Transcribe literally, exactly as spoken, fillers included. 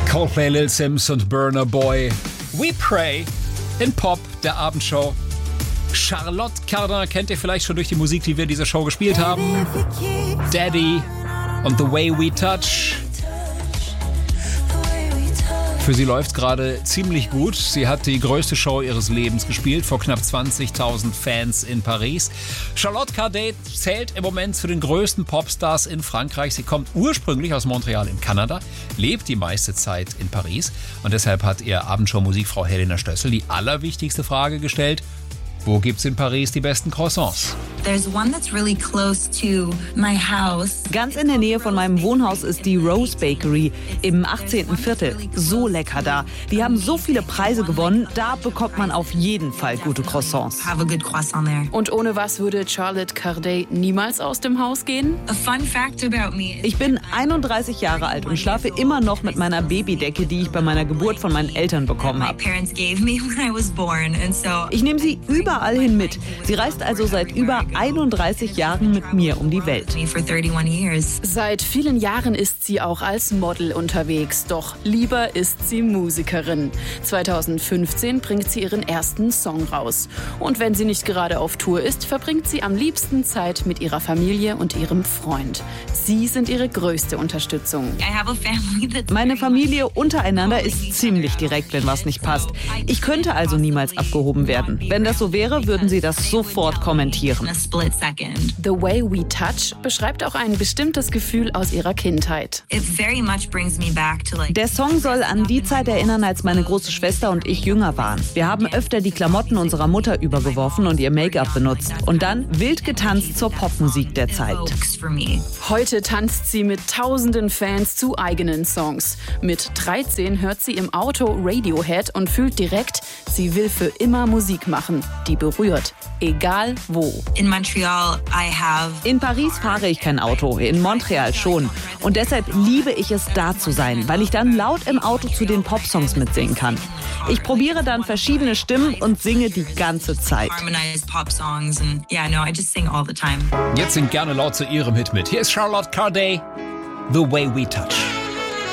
Coldplay, Lil Sims und Burna Boy. We Pray in Pop, der Abendshow. Charlotte Cardin kennt ihr vielleicht schon durch die Musik, die wir in dieser Show gespielt haben. Daddy und The Way We Touch. Für sie läuft gerade ziemlich gut. Sie hat die größte Show ihres Lebens gespielt, vor knapp zwanzigtausend Fans in Paris. Charlotte Cardin zählt im Moment zu den größten Popstars in Frankreich. Sie kommt ursprünglich aus Montreal in Kanada, lebt die meiste Zeit in Paris. Und deshalb hat ihr Abendshow-Musikfrau Helena Stössel die allerwichtigste Frage gestellt: Wo gibt's in Paris die besten Croissants? There's one that's really close to my house. Ganz in der Nähe von meinem Wohnhaus ist die Rose Bakery im achtzehnten Viertel. So lecker da. Die haben so viele Preise gewonnen, da bekommt man auf jeden Fall gute Croissants. Have a good croissant there. Und ohne was würde Charlotte Cardin niemals aus dem Haus gehen? A fun fact about me. Ich bin einunddreißig Jahre alt und schlafe immer noch mit meiner Babydecke, die ich bei meiner Geburt von meinen Eltern bekommen My habe. parents gave me when I was born, and so Ich nehme sie überall hin mit. Sie reist also seit über einunddreißig Jahren mit mir um die Welt. me for thirty-one years. Seit vielen Jahren ist sie auch als Model unterwegs, doch lieber ist sie Musikerin. zweitausendfünfzehn bringt sie ihren ersten Song raus. Und wenn sie nicht gerade auf Tour ist, verbringt sie am liebsten Zeit mit ihrer Familie und ihrem Freund. Sie sind ihre größte Unterstützung. I have a family that's Meine Familie untereinander ist ziemlich direkt, wenn was nicht passt. Ich könnte also niemals abgehoben werden. Wenn das so wäre, würden sie das sofort kommentieren. in a split second. The Way We Touch beschreibt auch ein bestimmtes Gefühl aus ihrer Kindheit. It very much brings me back to like Der Song soll an die Zeit erinnern, als meine große Schwester und ich jünger waren. Wir haben öfter die Klamotten unserer Mutter übergeworfen und ihr Make-up benutzt. Und dann wild getanzt zur Popmusik der Zeit. folks for me. Heute tanzt sie mit tausenden Fans zu eigenen Songs. Mit dreizehn hört sie im Auto Radiohead und fühlt direkt, sie will für immer Musik machen, die berührt. Egal wo. In Montreal, I have In Paris fahre ich kein Auto, in Montreal schon. Und deshalb liebe ich es, da zu sein, weil ich dann laut im Auto zu den Popsongs mitsingen kann. Ich probiere dann verschiedene Stimmen und singe die ganze Zeit. harmonized pop songs, and yeah, no, I just sing all the time. Jetzt singt gerne laut zu ihrem Hit mit. Hier ist Charlotte Cardin, The Way We Touch.